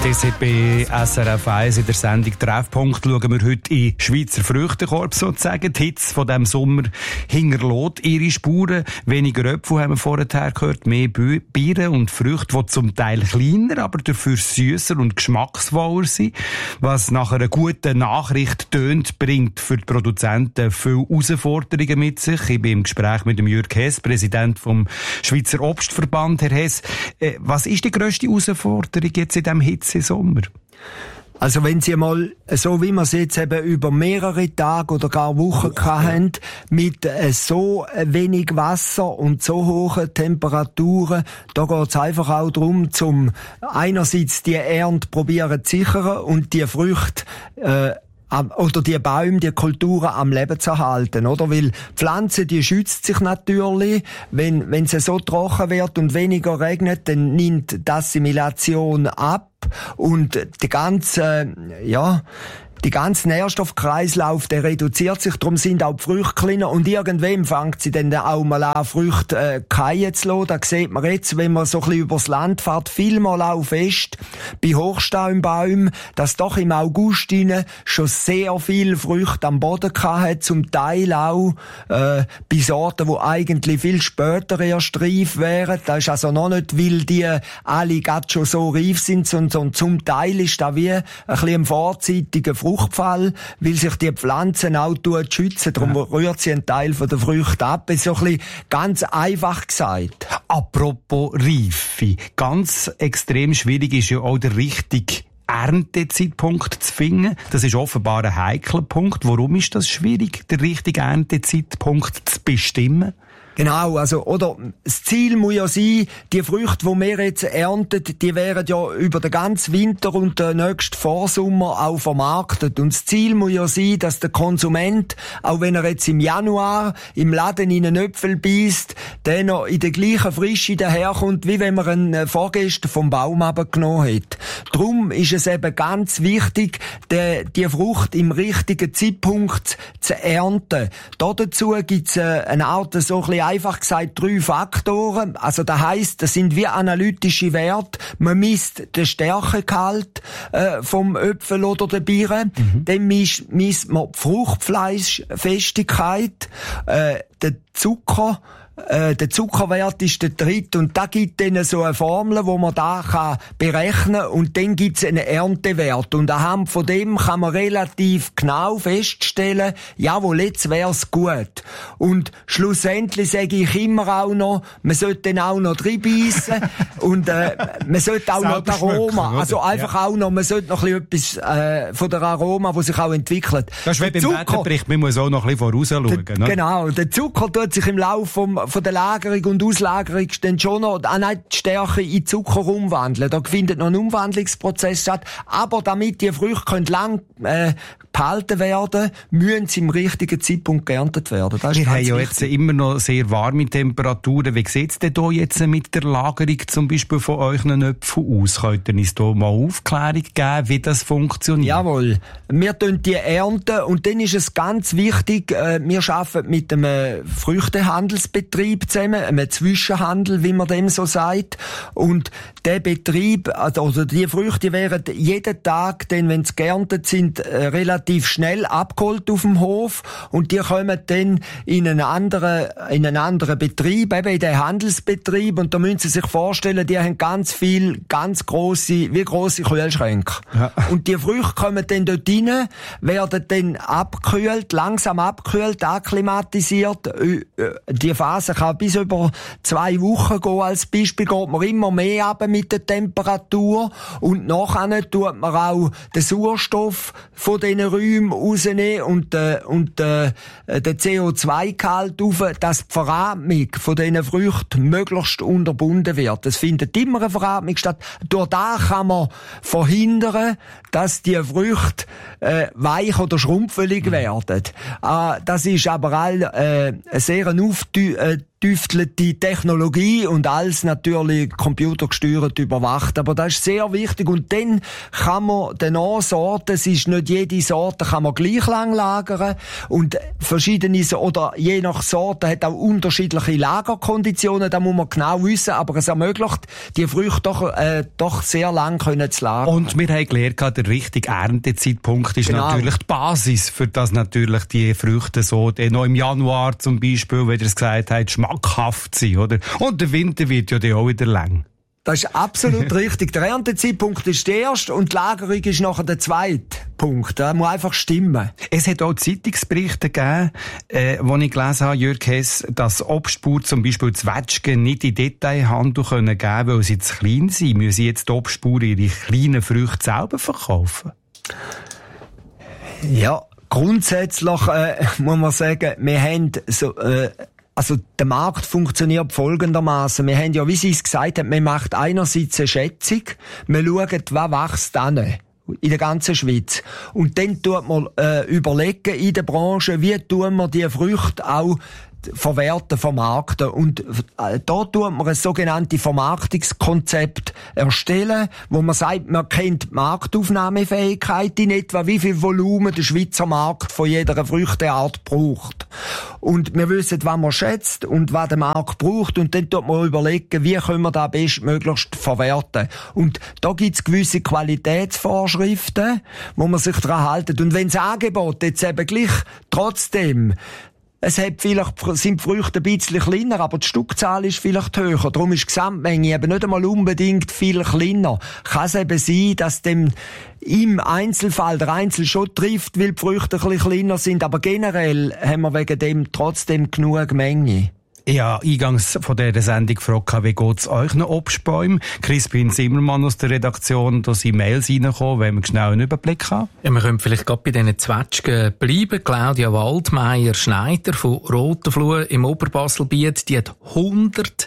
DCB SRF 1 in der Sendung Treffpunkt schauen wir heute in Schweizer Früchtekorb sozusagen. Die Hitze von diesem Sommer hinterlässt ihre Spuren. Weniger Äpfel haben wir vorher gehört, mehr Beeren und Früchte, die zum Teil kleiner, aber dafür süsser und geschmacksvoller sind. Was nach einer guten Nachricht tönt, bringt für die Produzenten viele Herausforderungen mit sich. Ich bin im Gespräch mit dem Jürg Hess, Präsident vom Schweizer Obstverband. Herr Hess, was ist die grösste Herausforderung jetzt in diesem Hitzesommer? Also wenn Sie mal, so wie wir es jetzt eben über mehrere Tage oder gar Wochen hatten, mit so wenig Wasser und so hohen Temperaturen, da geht es einfach auch darum, zum einerseits die Ernte probieren zu sichern und die Früchte oder die Bäume, die Kulturen am Leben zu erhalten, oder? Weil Pflanzen, die schützt sich natürlich. Wenn es so trocken wird und weniger regnet, dann nimmt die Assimilation ab und die ganze Nährstoffkreislauf, der reduziert sich, darum sind auch die Früchte kleiner und irgendwann fängt sie dann auch mal an, Früchte fallen zu lassen. Da sieht man jetzt, wenn man so ein bisschen übers Land fährt, vielmal auch fest, bei Hochstaumbäumen, dass doch im August schon sehr viele Früchte am Boden hatten, zum Teil auch bei Sorten, die eigentlich viel später erst reif wären. Das ist also noch nicht, weil die alle gerade schon so reif sind, sondern zum Teil ist da wie ein bisschen ein vorzeitiger Fruchtfall, weil sich die Pflanzen auch schützen. Darum rührt sie einen Teil von der Früchte ab. Das ist so ein bisschen ganz einfach gesagt. Apropos Reife. Ganz extrem schwierig ist ja auch der richtige Erntezeitpunkt zu finden. Das ist offenbar ein heikler Punkt. Warum ist das schwierig, den richtigen Erntezeitpunkt zu bestimmen? Genau, also, oder, das Ziel muss ja sein, die Früchte, die wir jetzt ernten, die werden ja über den ganzen Winter und den nächsten Vorsommer auch vermarktet. Und das Ziel muss ja sein, dass der Konsument, auch wenn er jetzt im Januar im Laden in einen Äpfel beisst, der noch in der gleichen Frische daherkommt, wie wenn man einen vorgestern vom Baum abgenommen hat. Darum ist es eben ganz wichtig, die Frucht im richtigen Zeitpunkt zu ernten. Dazu gibt's eine Art, so ein bisschen einfach gesagt, 3 Faktoren. Also das heisst, das sind wie analytische Werte. Man misst den Stärkegehalt vom Äpfel oder der Birne. Dann misst man die Fruchtfleischfestigkeit, den Zucker. Der Zuckerwert ist der dritte und da gibt dann so eine Formel, wo man da kann berechnen und dann gibt's einen Erntewert und anhand von dem kann man relativ genau feststellen, jawohl, jetzt wär's gut. Und schlussendlich sage ich immer auch noch, man sollte dann auch noch reinbeissen und man sollte auch noch das Aroma, also einfach auch noch, man sollte noch ein bisschen etwas von der Aroma, die sich auch entwickelt. Das ist wie beim Wetterbericht, man muss auch noch ein bisschen vorausschauen. Genau, der Zucker tut sich im Laufe von der Lagerung und Auslagerung dann schon noch die Stärke in Zucker umwandeln. Da findet noch ein Umwandlungsprozess statt. Aber damit die Früchte lang behalten werden, müssen sie im richtigen Zeitpunkt geerntet werden. Das Wir haben ja jetzt immer noch sehr warme Temperaturen. Wie sieht es denn da jetzt mit der Lagerung zum Beispiel von euren Äpfeln aus? Könnt ihr uns da mal Aufklärung geben, wie das funktioniert? Jawohl. Wir tun die ernten und dann ist es ganz wichtig, wir arbeiten mit einem Früchtehandelsbetrieb zusammen, einem Zwischenhandel, wie man dem so sagt. Und der Betrieb, also die Früchte werden jeden Tag, denn wenn sie geerntet sind, relativ schnell abgeholt auf dem Hof und die kommen dann in einen anderen Betrieb, eben in den Handelsbetrieb und da müssen Sie sich vorstellen, die haben ganz grosse Kühlschränke. Ja. Und die Früchte kommen dann dort rein, werden dann langsam abgekühlt, akklimatisiert. Die Phase kann bis über 2 Wochen gehen. Als Beispiel geht man immer mehr runter mit der Temperatur und nachher tut man auch den Sauerstoff von diesen Räumen rausnehmen und den CO2-Gehalt auf, dass die Veratmung von diesen Früchten möglichst unterbunden wird. Es findet immer eine Veratmung statt. Durch das kann man verhindern, dass die Früchte weich oder schrumpfelig werden. Das ist aber eine sehr ausgetüftelte Technologie und alles natürlich computergesteuert überwacht. Aber das ist sehr wichtig. Und dann kann man den Sorten, es ist nicht jede Sorte, kann man gleich lang lagern. Und verschiedene, oder je nach Sorte hat auch unterschiedliche Lagerkonditionen. Da muss man genau wissen. Aber es ermöglicht, die Früchte doch sehr lang können zu lagern. Und wir haben gelernt, der richtige Erntezeitpunkt ist natürlich die Basis, für das natürlich die Früchte so noch im Januar zum Beispiel, wie ihr es gesagt habt, schmackhaft sind, oder? Und der Winter wird ja dann auch wieder lang. Das ist absolut richtig. Der Erntezeitpunkt ist der erste und die Lagerung ist nachher der zweite Punkt. Das muss einfach stimmen. Es hat auch Zeitungsberichte gegeben, wo ich gelesen habe, Jürg Hess, dass Obstbauern zum Beispiel Zwetschgen nicht in Detailhandel geben können, weil sie zu klein sind. Müssen jetzt die Obstbauern ihre kleinen Früchte selber verkaufen? Ja, grundsätzlich muss man sagen, wir haben so... Also, der Markt funktioniert folgendermaßen. Wir haben ja, wie Sie es gesagt haben, man macht einerseits eine Schätzung. Wir schauen, was wächst an in der ganzen Schweiz. Und dann tut man überlegen in der Branche, wie tun wir die Früchte auch verwerten, vermarkten. Und da tut man ein sogenanntes Vermarktungskonzept erstellen, wo man sagt, man kennt die Marktaufnahmefähigkeit in etwa, wie viel Volumen der Schweizer Markt von jeder Früchteart braucht. Und wir wissen, was man schätzt und was der Markt braucht. Und dann tut man überlegen, wie können wir das bestmöglichst verwerten. Und da gibt's gewisse Qualitätsvorschriften, wo man sich daran hält. Und wenn das Angebot jetzt eben gleich trotzdem sind die Früchte ein bisschen kleiner, aber die Stückzahl ist vielleicht höher. Darum ist die Gesamtmenge eben nicht einmal unbedingt viel kleiner. Kann es eben sein, dass dem im Einzelfall der Einzel schon trifft, weil die Früchte ein bisschen kleiner sind, aber generell haben wir wegen dem trotzdem genug Menge. Ja, eingangs von dieser Sendung gefragt, wie geht's euch noch Obstbäumen? Crispin Zimmermann aus der Redaktion, da sind Mails reingekommen, wenn wir schnell einen Überblick haben. Ja, wir können vielleicht gerade bei diesen Zwetschgen bleiben. Claudia Waldmeier-Schneider von Rotenfluh im Oberbaselbiet, die hat 110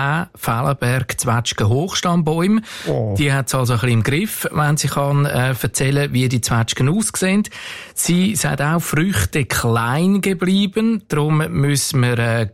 Fellenberg-Zwetschgen Hochstammbäume. Oh. Die hat es also ein bisschen im Griff, wenn sie kann erzählen, wie die Zwetschgen aussehen. Sie sagt auch, Früchte klein geblieben, darum müssen wir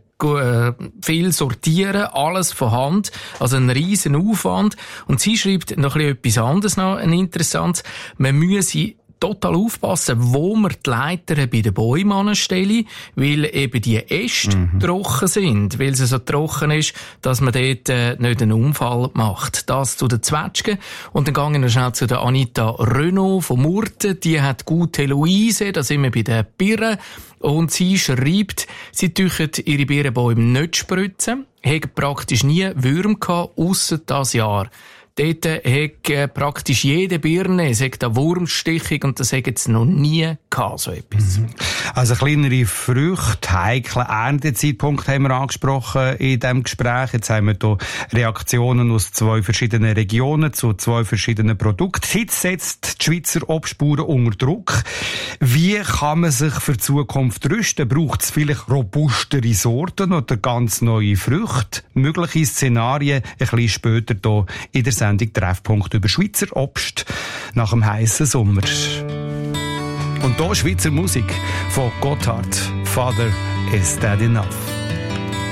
viel sortieren, alles von Hand, also ein riesen Aufwand. Und sie schreibt noch etwas anderes noch, ein interessantes. Man müsse total aufpassen, wo man die Leiter bei den Bäumen anstellen, weil eben die Äste trocken sind, weil es so trocken ist, dass man dort nicht einen Unfall macht. Das zu den Zwetschgen. Und dann gehen wir schnell zu der Anita Renaud von Murten. Die hat gute Luise, da sind wir bei den Birnen. Und sie schreibt, sie tüchen ihre Birnenbäume nicht spritzen, haben praktisch nie Würmer gehabt, ausser das Jahr. Dort hat praktisch jede Birne eine Wurmstichung und das hat jetzt noch nie gehabt, so etwas. Also kleinere Früchte, heikle Erntezeitpunkt haben wir angesprochen in diesem Gespräch. Jetzt haben wir hier Reaktionen aus 2 verschiedenen Regionen zu 2 verschiedenen Produkten. Hitze setzt die Schweizer Obstbauern unter Druck. Wie kann man sich für die Zukunft rüsten? Braucht es vielleicht robustere Sorten oder ganz neue Früchte? Mögliche Szenarien ein bisschen später hier in der Sendung Treffpunkt über Schweizer Obst nach dem heißen Sommer. Und hier Schweizer Musik von Gotthard. Father, is that enough?